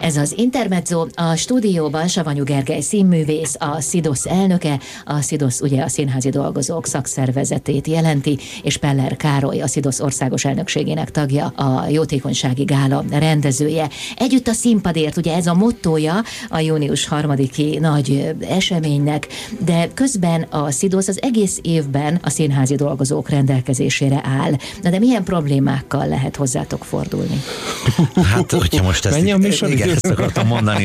Ez az Intermezzo, a stúdióban Savanyú Gergely színművész, a SZIDOSZ elnöke, a SZIDOSZ ugye a Színházi Dolgozók Szakszervezetét jelenti, és Peller Károly, a SZIDOSZ országos elnökségének tagja, a Jótékonysági Gála rendezője. Együtt a színpadért, ugye ez a mottója a június 3-i nagy eseménynek, de közben a SZIDOSZ az egész évben a színházi dolgozók rendelkezésére áll. Na de milyen problémákkal lehet hozzátok fordulni? Hát, hogyha most ezt akartam mondani,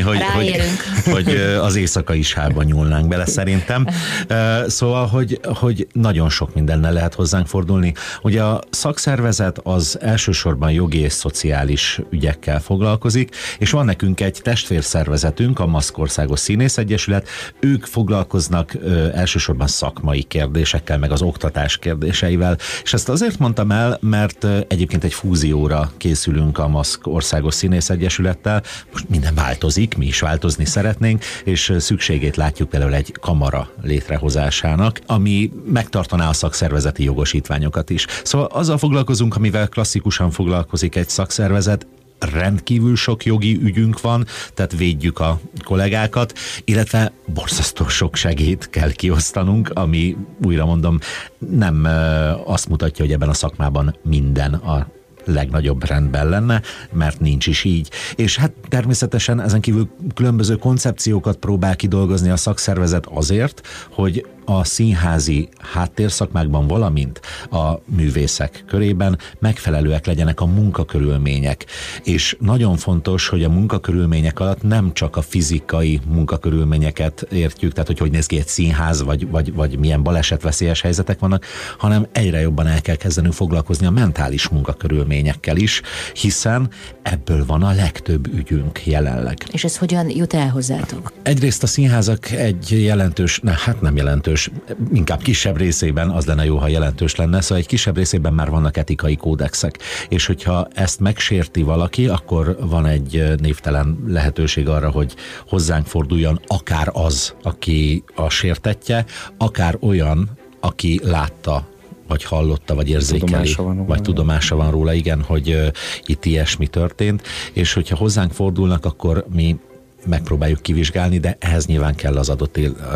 hogy az éjszakai sávban nyúlnánk bele szerintem. Szóval, hogy nagyon sok mindennel lehet hozzánk fordulni. Ugye a szakszervezet az elsősorban jogi és szociális ügyekkel foglalkozik, és van nekünk egy testvérszervezetünk, a MASZK Országos Színész Egyesület. Ők foglalkoznak elsősorban szakmai kérdésekkel, meg az oktatás kérdéseivel, és ezt azért mondtam el, mert egyébként egy fúzióra készülünk a MASZK Országos Színész Egyesülettel. Most minden változik, mi is változni szeretnénk, és szükségét látjuk például egy kamara létrehozásának, ami megtartaná a szakszervezeti jogosítványokat is. Szóval azzal foglalkozunk, amivel klasszikusan foglalkozik egy szakszervezet, rendkívül sok jogi ügyünk van, tehát védjük a kollégákat, illetve borzasztó sok segélyt kell kiosztanunk, ami, újra mondom, nem azt mutatja, hogy ebben a szakmában minden a legnagyobb rendben lenne, mert nincs is így. És hát természetesen ezen kívül különböző koncepciókat próbál kidolgozni a szakszervezet azért, hogy a színházi háttérszakmákban, valamint a művészek körében megfelelőek legyenek a munkakörülmények. És nagyon fontos, hogy a munkakörülmények alatt nem csak a fizikai munkakörülményeket értjük, tehát hogy néz ki egy színház, vagy milyen balesetveszélyes helyzetek vannak, hanem egyre jobban el kell kezdenünk foglalkozni a mentális munkakörülményekkel is, hiszen ebből van a legtöbb ügyünk jelenleg. És ez hogyan jut el hozzátok? Egyrészt a színházak egy jelentős, nem jelentős, inkább kisebb részében, az lenne jó, ha jelentős lenne, szóval egy kisebb részében már vannak etikai kódexek, és hogyha ezt megsérti valaki, akkor van egy névtelen lehetőség arra, hogy hozzánk forduljon akár az, aki a sértettje, akár olyan, aki látta, vagy hallotta, vagy érzékeli, tudomása van róla, igen, hogy itt ilyesmi történt, és hogyha hozzánk fordulnak, akkor mi megpróbáljuk kivizsgálni, de ehhez nyilván kell az adott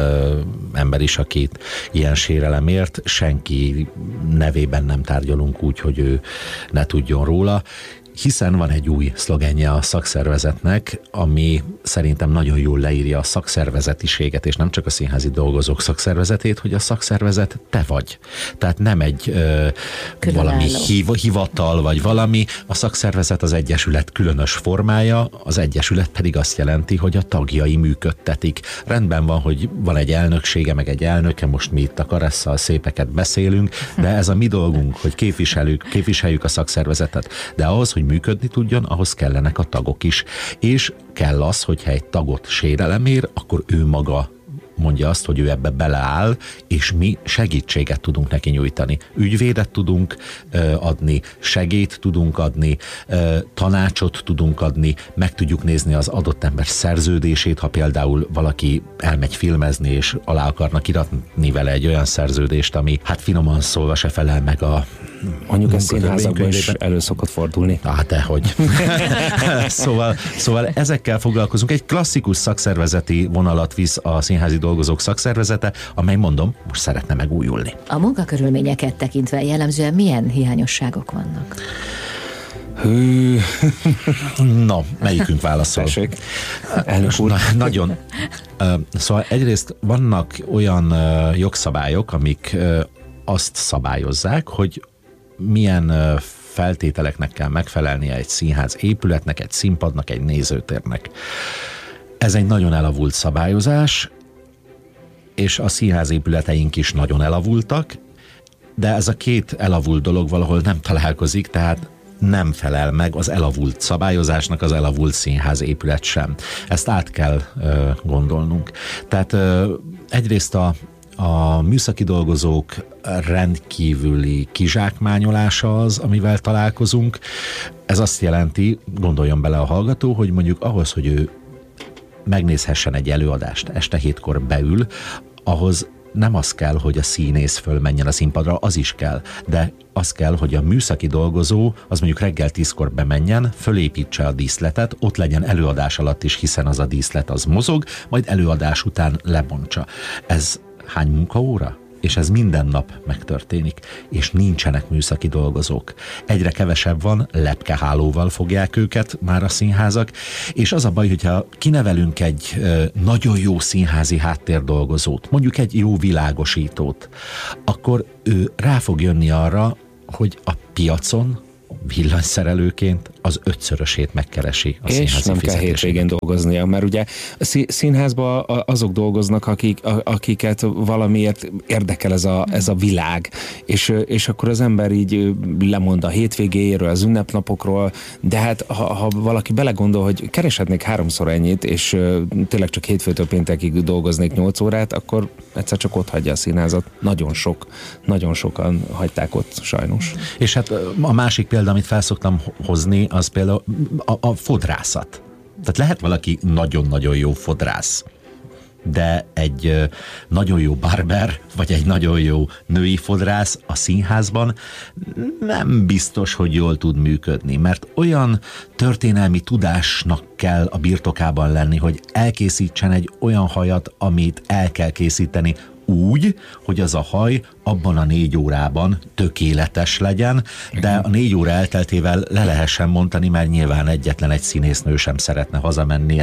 ember is, akit ilyen sérelem ért. Senki nevében nem tárgyalunk úgy, hogy ő ne tudjon róla, hiszen van egy új szlogenje a szakszervezetnek, ami szerintem nagyon jól leírja a szakszervezetiséget, és nem csak a színházi dolgozók szakszervezetét, hogy a szakszervezet te vagy. Tehát nem egy valami hivatal, vagy valami. A szakszervezet az egyesület különös formája, az egyesület pedig azt jelenti, hogy a tagjai működtetik. Rendben van, hogy van egy elnöksége, meg egy elnöke, most mi itt a Karesszal szépeket beszélünk, de ez a mi dolgunk, hogy képviseljük a szakszervezetet. De ahhoz, hogy működni tudjon, ahhoz kellenek a tagok is. És kell az, hogyha egy tagot sérelem ér, akkor ő maga mondja azt, hogy ő ebbe beleáll, és mi segítséget tudunk neki nyújtani. Ügyvédet tudunk adni, segélyt tudunk adni, tanácsot tudunk adni, meg tudjuk nézni az adott ember szerződését, ha például valaki elmegy filmezni, és alá akarnak iratni vele egy olyan szerződést, ami hát finoman szólva se felel meg a mondjuk a színházakban is elő szokott fordulni. Dehogy. szóval ezekkel foglalkozunk. Egy klasszikus szakszervezeti vonalat visz a Színházi Dolgozók Szakszervezete, amely, mondom, most szeretne megújulni. A munkakörülményeket tekintve jellemzően milyen hiányosságok vannak? Na, melyikünk válaszol? Tessék, elnök úr. Nagyon. Szóval egyrészt vannak olyan jogszabályok, amik azt szabályozzák, hogy milyen feltételeknek kell megfelelnie egy színház épületnek, egy színpadnak, egy nézőtérnek. Ez egy nagyon elavult szabályozás, és a színház épületeink is nagyon elavultak, de ez a két elavult dolog valahol nem találkozik, tehát nem felel meg az elavult szabályozásnak az elavult színház épület sem. Ezt át kell gondolnunk. Tehát egyrészt a műszaki dolgozók rendkívüli kizsákmányolása az, amivel találkozunk. Ez azt jelenti, gondoljon bele a hallgató, hogy mondjuk ahhoz, hogy ő megnézhessen egy előadást, este 7-kor beül, ahhoz nem az kell, hogy a színész fölmenjen a színpadra, az is kell, de az kell, hogy a műszaki dolgozó az mondjuk reggel 10-kor bemenjen, fölépítse a díszletet, ott legyen előadás alatt is, hiszen az a díszlet az mozog, majd előadás után lebontsa. Ez hány munkaóra? És ez minden nap megtörténik, és nincsenek műszaki dolgozók. Egyre kevesebb van, lepkehálóval fogják őket már a színházak, és az a baj, hogyha kinevelünk egy nagyon jó színházi háttérdolgozót, mondjuk egy jó világosítót, akkor ő rá fog jönni arra, hogy a piacon villanyszerelőként az 5-szörösét megkeresi a színházi fizetését. És nem kell hétvégén dolgoznia, mert ugye színházban azok dolgoznak, akiket valamiért érdekel ez a világ, és akkor az ember így lemond a hétvégéjéről, az ünnepnapokról, de hát ha valaki belegondol, hogy kereshetnék 3-szor ennyit, és tényleg csak hétfőtől péntekig dolgoznék 8 órát, akkor egyszer csak ott hagyja a színházat. Nagyon sokan hagyták ott, sajnos. És hát a másik példa, amit felszoktam hozni, az például a fodrászat. Tehát lehet valaki nagyon-nagyon jó fodrász, de egy nagyon jó barber, vagy egy nagyon jó női fodrász a színházban nem biztos, hogy jól tud működni, mert olyan történelmi tudásnak kell a birtokában lenni, hogy elkészítsen egy olyan hajat, amit el kell készíteni úgy, hogy az a haj abban a 4 órában tökéletes legyen, de a 4 óra elteltével le lehessen mondani, mert nyilván egyetlen egy színésznő sem szeretne hazamenni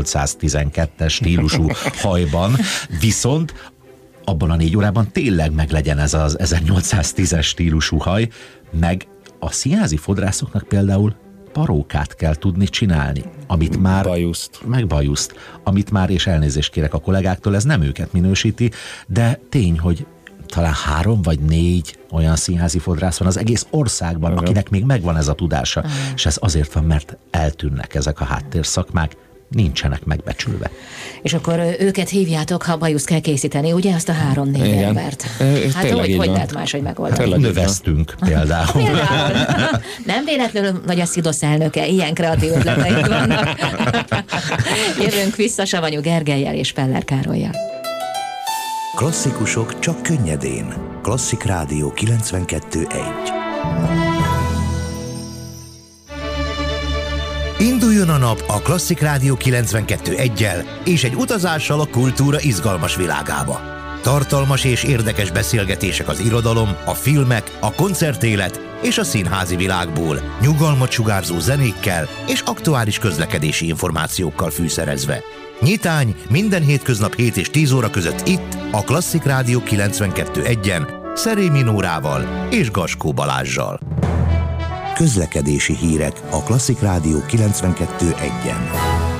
1812-es stílusú hajban, viszont abban a 4 órában tényleg meglegyen ez az 1810-es stílusú haj, meg a színházi fodrászoknak például parókát kell tudni csinálni, amit már... bajuszt. Amit már, és elnézést kérek a kollégáktól, ez nem őket minősíti, de tény, hogy talán 3 vagy 4 olyan színházi fodrász van az egész országban, akinek még megvan ez a tudása, és ez azért van, mert eltűnnek ezek a háttérszakmák, nincsenek megbecsülve. És akkor őket hívjátok, ha bajuszt kell készíteni, ugye, azt a 3-4 embert? Hát hogy lehet máshogy megoldani? Növesztünk például. Nem véletlenül vagy a SZIDOSZ elnöke, ilyen kreatív ötleteik vannak. Jövünk vissza Savanyú Gergellyel és Peller Károlyjal. Klasszikusok csak könnyedén. Klasszik Rádió 92.1. Induljon a nap a Klasszik Rádió 92.1-jel és egy utazással a kultúra izgalmas világába. Tartalmas és érdekes beszélgetések az irodalom, a filmek, a koncertélet és a színházi világból, nyugalmat sugárzó zenékkel és aktuális közlekedési információkkal fűszerezve. Nyitány minden hétköznap 7 és 10 óra között itt, a Klasszik Rádió 92.1-en, Szerémi Nórával és Gaskó Balázssal. Közlekedési hírek a Klasszik Rádió 92.1-en.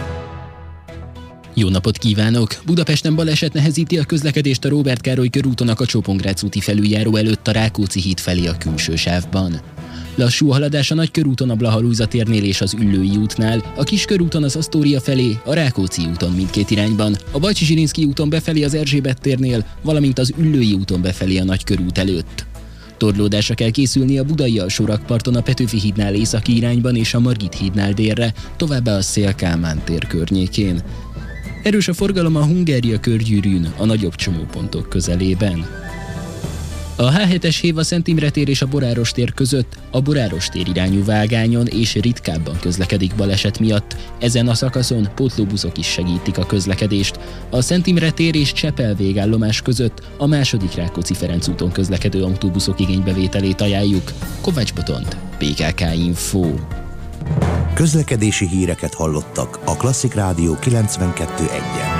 Jó napot kívánok! Budapesten baleset nehezíti a közlekedést a Róbert Károly körúton a Kacsó-Pongrác úti felüljáró előtt a Rákóczi híd felé a külső sávban. Lassú a haladás a Nagykörúton a Blaha-Lujza térnél és az Üllői útnál, a Kiskörúton az Asztória felé, a Rákóczi úton mindkét irányban, a Bajcsy-Zsilinszky úton befelé az Erzsébet térnél, valamint az Üllői úton befelé a Nagykörút előtt. Torlódásra kell készülni a Budai alsórakparton a Petőfi hídnál északi irányban és a Margit hídnál délre, továbbá a Széll-Kálmán tér környékén. Erős a forgalom a Hungária körgyűrűn, a nagyobb csomópontok közelében. A H7-es hév a Szent Imre tér és a Boráros tér között a Boráros tér irányú vágányon és ritkábban közlekedik baleset miatt. Ezen a szakaszon pótlóbuszok is segítik a közlekedést. A Szent Imre tér és Csepel végállomás között a második Rákóczi-Ferenc úton közlekedő autóbuszok igénybevételét ajánljuk. Kovács Botont, PKK Info. Közlekedési híreket hallottak a Klasszik Rádió 92.1-en.